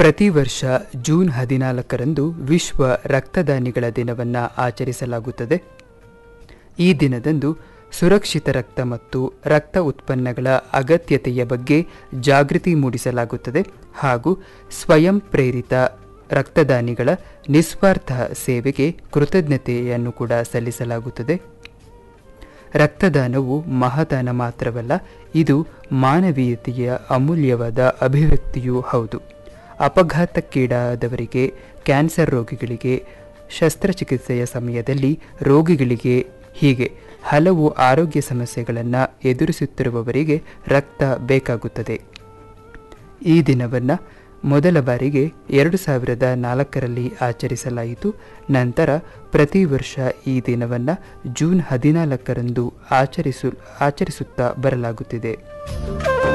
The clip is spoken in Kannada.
ಪ್ರತಿ ವರ್ಷ ಜೂನ್ 14ರಂದು ವಿಶ್ವ ರಕ್ತದಾನಿಗಳ ದಿನವನ್ನು ಆಚರಿಸಲಾಗುತ್ತದೆ. ಈ ದಿನದಂದು ಸುರಕ್ಷಿತ ರಕ್ತ ಮತ್ತು ರಕ್ತ ಉತ್ಪನ್ನಗಳ ಅಗತ್ಯತೆಯ ಬಗ್ಗೆ ಜಾಗೃತಿ ಮೂಡಿಸಲಾಗುತ್ತದೆ ಹಾಗೂ ಸ್ವಯಂ ಪ್ರೇರಿತ ರಕ್ತದಾನಿಗಳ ನಿಸ್ವಾರ್ಥ ಸೇವೆಗೆ ಕೃತಜ್ಞತೆಯನ್ನು ಕೂಡ ಸಲ್ಲಿಸಲಾಗುತ್ತದೆ. ರಕ್ತದಾನವು ಮಹಾದಾನ ಮಾತ್ರವಲ್ಲ, ಇದು ಮಾನವೀಯತೆಯ ಅಮೂಲ್ಯವಾದ ಅಭಿವ್ಯಕ್ತಿಯೂ ಹೌದು. ಅಪಘಾತಕ್ಕೀಡಾದವರಿಗೆ, ಕ್ಯಾನ್ಸರ್ ರೋಗಿಗಳಿಗೆ, ಶಸ್ತ್ರಚಿಕಿತ್ಸೆಯ ಸಮಯದಲ್ಲಿ ರೋಗಿಗಳಿಗೆ, ಹೀಗೆ ಹಲವು ಆರೋಗ್ಯ ಸಮಸ್ಯೆಗಳನ್ನು ಎದುರಿಸುತ್ತಿರುವವರಿಗೆ ರಕ್ತ ಬೇಕಾಗುತ್ತದೆ. ಈ ದಿನವನ್ನು ಮೊದಲ ಬಾರಿಗೆ 2004ರಲ್ಲಿ ಆಚರಿಸಲಾಯಿತು. ನಂತರ ಪ್ರತಿ ವರ್ಷ ಈ ದಿನವನ್ನು ಜೂನ್ 14ರಂದು ಆಚರಿಸುತ್ತಾ ಬರಲಾಗುತ್ತಿದೆ.